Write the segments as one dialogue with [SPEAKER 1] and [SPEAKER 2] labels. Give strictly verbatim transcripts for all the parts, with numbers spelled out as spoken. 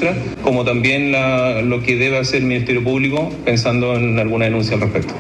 [SPEAKER 1] nuestra, como también la, lo que debe hacer el Ministerio Público, pensando en alguna denuncia al respecto.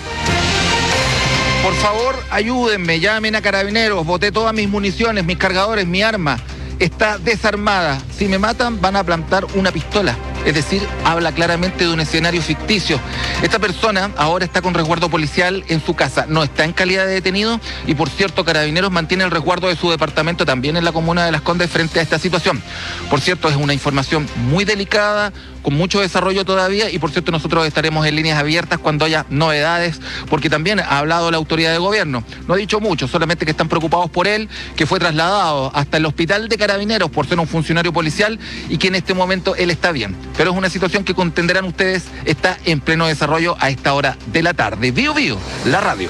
[SPEAKER 2] Por favor, ayúdenme, llamen a Carabineros, boté todas mis municiones, mis cargadores, mi arma. Está desarmada. Si me matan, van a plantar una pistola. Es decir, habla claramente de un escenario ficticio. Esta persona ahora está con resguardo policial en su casa, no está en calidad de detenido y, por cierto, Carabineros mantiene el resguardo de su departamento también en la comuna de Las Condes frente a esta situación. Por cierto, es una información muy delicada, con mucho desarrollo todavía y, por cierto, nosotros estaremos en líneas abiertas cuando haya novedades, porque también ha hablado la autoridad de gobierno. No ha dicho mucho, solamente que están preocupados por él, que fue trasladado hasta el hospital de Carabineros por ser un funcionario policial y que en este momento él está bien. Pero es una situación que entenderán ustedes, está en pleno desarrollo a esta hora de la tarde. Bio Bio, la radio.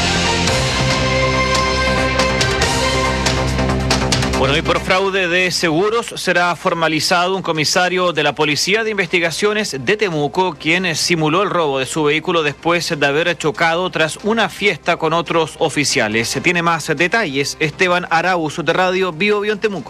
[SPEAKER 3] Bueno, y por fraude de seguros será formalizado un comisario de la Policía de Investigaciones de Temuco, quien simuló el robo de su vehículo después de haber chocado tras una fiesta con otros oficiales. Se tiene más detalles Esteban Arauz de Radio Bio Bio en Temuco.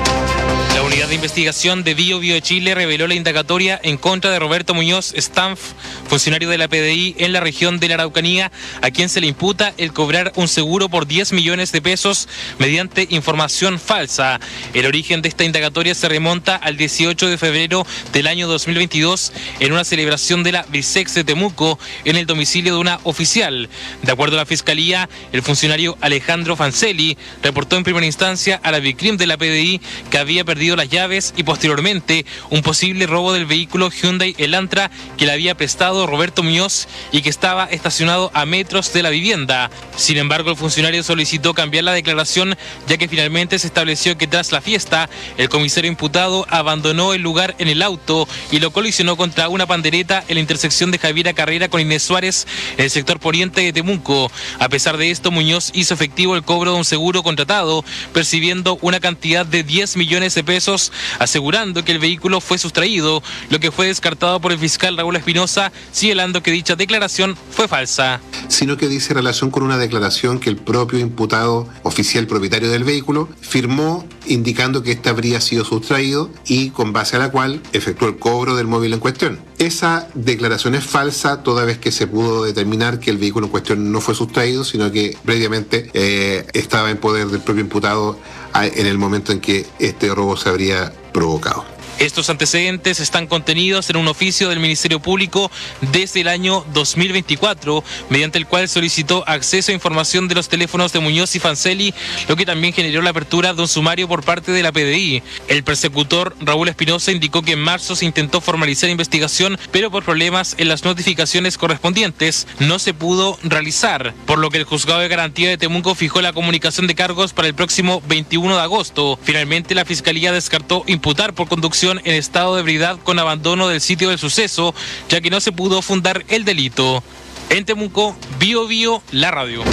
[SPEAKER 4] La unidad de investigación de Bio Bio Chile reveló la indagatoria en contra de Roberto Muñoz Stanf, funcionario de la P D I en la región de la Araucanía, a quien se le imputa el cobrar un seguro por diez millones de pesos mediante información falsa. El origen de esta indagatoria se remonta al dieciocho de febrero del año dos mil veintidós en una celebración de la Bisex de Temuco en el domicilio de una oficial. De acuerdo a la Fiscalía, el funcionario Alejandro Fancelli reportó en primera instancia a la Vicrim de la P D I que había perdido las llaves y posteriormente un posible robo del vehículo Hyundai Elantra que le había prestado Roberto Muñoz y que estaba estacionado a metros de la vivienda. Sin embargo, el funcionario solicitó cambiar la declaración, ya que finalmente se estableció que tras la fiesta el comisario imputado abandonó el lugar en el auto y lo colisionó contra una pandereta en la intersección de Javiera Carrera con Inés Suárez en el sector poniente de Temuco. A pesar de esto, Muñoz hizo efectivo el cobro de un seguro contratado, percibiendo una cantidad de diez millones de pesos, asegurando que el vehículo fue sustraído, lo que fue descartado por el fiscal Raúl Espinosa, señalando que dicha declaración fue falsa.
[SPEAKER 5] Sino que dice relación con una declaración que el propio imputado oficial propietario del vehículo firmó indicando que éste habría sido sustraído y con base a la cual efectuó el cobro del móvil en cuestión. Esa declaración es falsa toda vez que se pudo determinar que el vehículo en cuestión no fue sustraído, sino que previamente eh, estaba en poder del propio imputado en el momento en que este robo se habría provocado.
[SPEAKER 4] Estos antecedentes están contenidos en un oficio del Ministerio Público desde el año dos mil veinticuatro, mediante el cual solicitó acceso a información de los teléfonos de Muñoz y Fancelli, lo que también generó la apertura de un sumario por parte de la P D I. El persecutor Raúl Espinosa indicó que en marzo se intentó formalizar investigación, pero por problemas en las notificaciones correspondientes no se pudo realizar, por lo que el Juzgado de Garantía de Temuco fijó la comunicación de cargos para el próximo veintiuno de agosto. Finalmente, la Fiscalía descartó imputar por conducción en estado de ebriedad con abandono del sitio del suceso, ya que no se pudo fundar el delito. En Temuco, Bio Bio, la radio.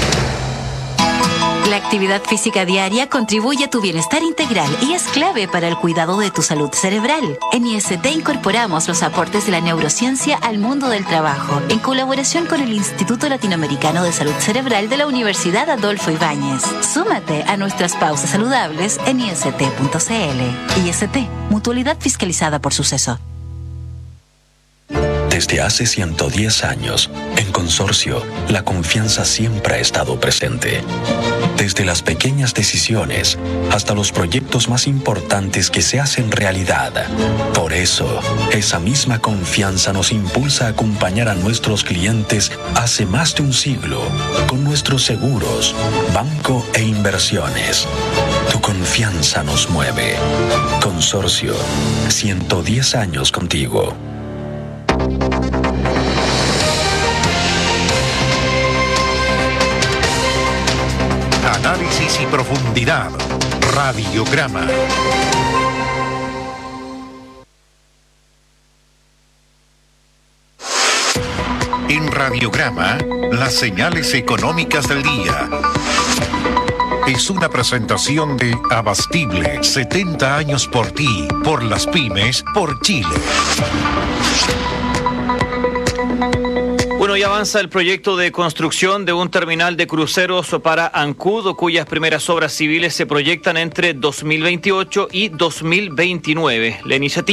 [SPEAKER 6] La actividad física diaria contribuye a tu bienestar integral y es clave para el cuidado de tu salud cerebral. En I S T incorporamos los aportes de la neurociencia al mundo del trabajo, en colaboración con el Instituto Latinoamericano de Salud Cerebral de la Universidad Adolfo Ibáñez. Súmate a nuestras pausas saludables en I S T punto C L. I S T, mutualidad fiscalizada por Suceso.
[SPEAKER 7] Desde hace ciento diez años, en Consorcio, la confianza siempre ha estado presente. Desde las pequeñas decisiones hasta los proyectos más importantes que se hacen realidad. Por eso, esa misma confianza nos impulsa a acompañar a nuestros clientes hace más de un siglo con nuestros seguros, banco e inversiones. Tu confianza nos mueve. Consorcio, ciento diez años contigo.
[SPEAKER 8] Análisis y profundidad. Radiograma. En Radiograma, las señales económicas del día. Es una presentación de Abastible, setenta años por ti, por las pymes, por Chile.
[SPEAKER 3] Bueno, y avanza el proyecto de construcción de un terminal de cruceros para Ancud, cuyas primeras obras civiles se proyectan entre dos mil veintiocho y dos mil veintinueve. La iniciativa